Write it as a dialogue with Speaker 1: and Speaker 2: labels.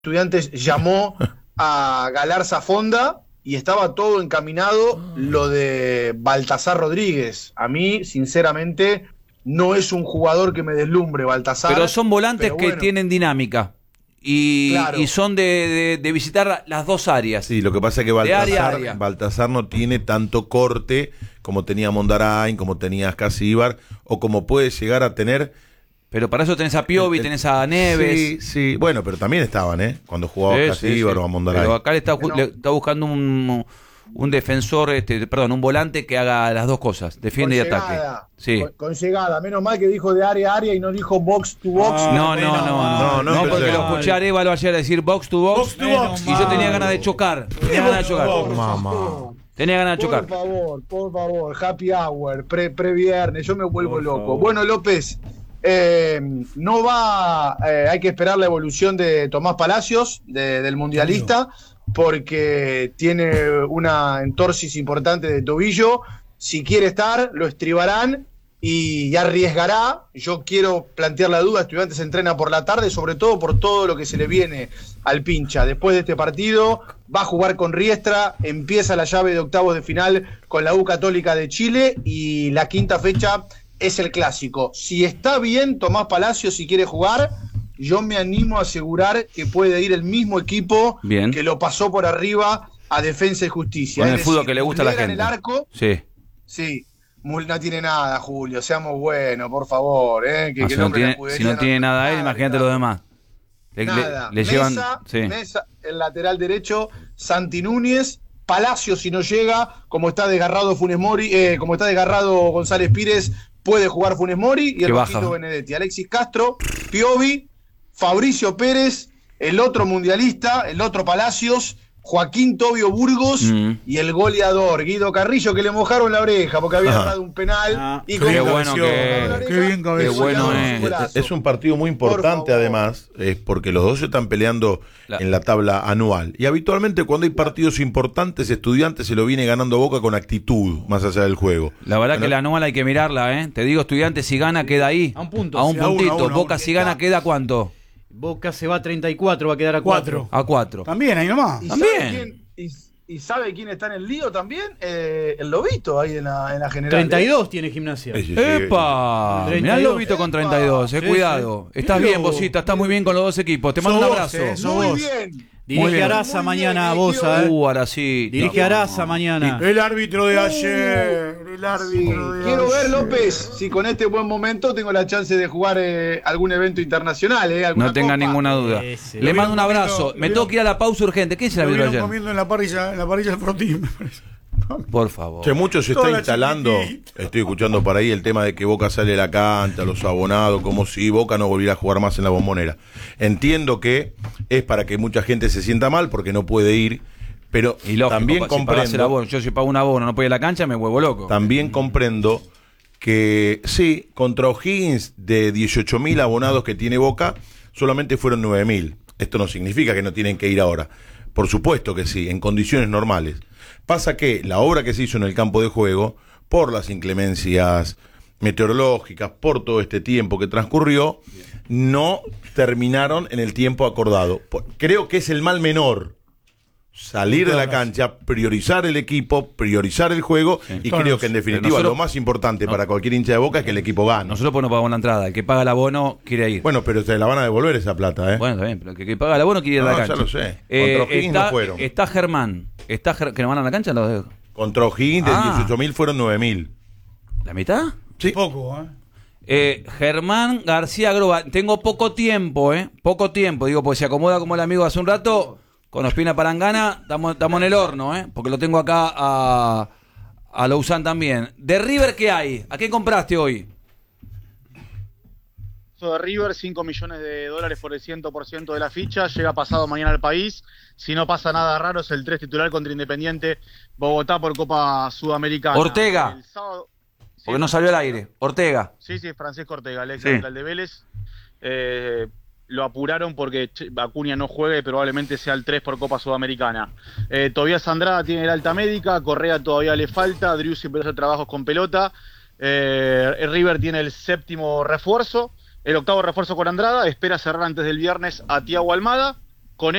Speaker 1: Estudiantes llamó a Galarza Fonda y estaba todo encaminado lo de Baltasar Rodríguez. A mí, sinceramente, no es un jugador que me deslumbre, Baltasar.
Speaker 2: Pero son volantes
Speaker 1: pero
Speaker 2: que
Speaker 1: bueno,
Speaker 2: tienen dinámica y,
Speaker 1: claro,
Speaker 2: y son de visitar las dos áreas.
Speaker 3: Sí, lo que pasa es que Baltasar no tiene tanto corte como tenía Mondarain, como tenía Ascasíbar, o como puede llegar a tener.
Speaker 2: Pero para eso tenés a Piovi, tenés a Neves.
Speaker 3: Sí, sí. Bueno, pero también estaban, cuando jugaba Ascasíbar o a Mondarain.
Speaker 2: Pero acá le está buscando un defensor, perdón, un volante que haga las dos cosas, defiende y ataque. Sí.
Speaker 1: Con llegada, menos mal que dijo de área a área y no dijo box to box.
Speaker 2: No, porque lo escuché a Arévalo ayer decir box to box, y yo tenía ganas de chocar. Tenía ganas de chocar. Tenía ganas de chocar.
Speaker 1: Por favor, happy hour, pre-viernes, yo me vuelvo loco. Bueno, López, no va, hay que esperar la evolución de Tomás Palacios, del mundialista, porque tiene una entorsis importante de tobillo. Si quiere estar, lo estribarán y arriesgará. Yo quiero plantear la duda: Estudiantes entrena por la tarde, sobre todo por todo lo que se le viene al pincha. Después de este partido va a jugar con Riestra, empieza la llave de octavos de final con la U Católica de Chile y la quinta fecha es el clásico. Si está bien Tomás Palacios, si quiere jugar, yo me animo a asegurar que puede ir el mismo equipo que lo pasó por arriba a Defensa y Justicia.
Speaker 2: Con el fútbol que le gusta a la gente.
Speaker 1: En el arco, sí. No tiene nada, Julio, seamos buenos, por favor.
Speaker 2: Si no tiene nada él, imagínate los demás. Le llevan
Speaker 1: Mesa, el lateral derecho, Santi Núñez, Palacio si no llega, como está desgarrado Funes Mori, como está desgarrado González Pires, puede jugar Funes Mori y el Bajito Benedetti, Alexis Castro, Piovi, Fabricio Pérez, el otro mundialista, el otro Palacios, Joaquín Tobio Burgos y el goleador Guido Carrillo, que le mojaron la oreja porque había dado un penal y
Speaker 2: qué bueno
Speaker 3: es un partido muy importante, además, porque los dos se están peleando en la tabla anual, y habitualmente cuando hay partidos importantes, Estudiantes se lo viene ganando Boca con actitud más allá del juego.
Speaker 2: La verdad que la anual hay que mirarla, te digo, Estudiantes si gana queda ahí a un puntito. Boca si gana queda ¿cuánto?
Speaker 4: Boca se va a 34, va a quedar a 4.
Speaker 2: A 4.
Speaker 4: También, ahí nomás.
Speaker 1: ¿Y sabe quién está en el lío también? El Lobito ahí en la general.
Speaker 4: 32 tiene Gimnasia.
Speaker 2: ¡Epa! Mirá el Lobito con 32, cuidado. Estás bien, Bosita, estás muy bien con los dos equipos. Te mando un abrazo.
Speaker 1: Muy bien.
Speaker 4: Dirige Araza mañana, Bosa.
Speaker 2: Ahora sí.
Speaker 4: Dirige Araza mañana.
Speaker 5: El árbitro de ayer.
Speaker 1: Quiero ver, López, si con este buen momento tengo la chance de jugar algún evento internacional.
Speaker 2: No tenga ninguna duda. Le mando un abrazo. Me tengo que ir a la pausa urgente. ¿Qué dice el árbitro ayer?
Speaker 5: Comiendo en la parrilla del Fortín, me parece.
Speaker 2: Por favor.
Speaker 3: Mucho se está instalando, estoy escuchando por ahí el tema de que Boca sale a la cancha, los abonados, como si Boca no volviera a jugar más en la Bombonera. Entiendo que es para que mucha gente se sienta mal porque no puede ir, pero también comprendo.
Speaker 2: Yo si pago un abono no puedo ir a la cancha, me vuelvo loco.
Speaker 3: También comprendo que sí, contra O'Higgins, de 18.000 abonados que tiene Boca, solamente fueron 9.000. Esto no significa que no tienen que ir ahora. Por supuesto que sí, en condiciones normales. Pasa que la obra que se hizo en el campo de juego, por las inclemencias meteorológicas, por todo este tiempo que transcurrió, no terminaron en el tiempo acordado. Creo que es el mal menor. Salir de la cancha, priorizar el equipo, priorizar el juego, y creo que en definitiva lo más importante para cualquier hincha de Boca es que el equipo gane.
Speaker 2: Nosotros pues no pagamos la entrada, el que paga el abono quiere ir.
Speaker 3: Bueno, pero se la van a devolver esa plata,
Speaker 2: Bueno, está bien, pero el que paga el abono quiere ir a la cancha.
Speaker 3: Ya lo sé. Contra O'Higgins no fueron.
Speaker 2: Está Germán. ¿Que no van a la cancha?
Speaker 3: Contra O'Higgins de 18.000 fueron 9.000.
Speaker 2: ¿La mitad?
Speaker 3: Sí.
Speaker 5: Poco,
Speaker 2: Germán García Groba. Tengo poco tiempo, Poco tiempo. Digo, pues se acomoda como el amigo hace un rato. Con Ospina Palangana, estamos en el horno, porque lo tengo acá a Lousán también. ¿De River qué hay? ¿A qué compraste hoy?
Speaker 6: De River, $5 millones por el 100% de la ficha, llega pasado mañana al país. Si no pasa nada raro, es el 3 titular contra Independiente Bogotá por Copa Sudamericana.
Speaker 2: Ortega.
Speaker 6: El sábado,
Speaker 2: porque no salió al aire. Ortega.
Speaker 6: Sí, Francisco Ortega, el ex central de Vélez. Lo apuraron porque Acuña no juega y probablemente sea el 3 por Copa Sudamericana. Tobías Andrada tiene la alta médica, Correa todavía le falta, Driussi empezó a hacer trabajos con pelota. River tiene el 7º refuerzo, el 8º refuerzo con Andrada, espera cerrar antes del viernes a Thiago Almada.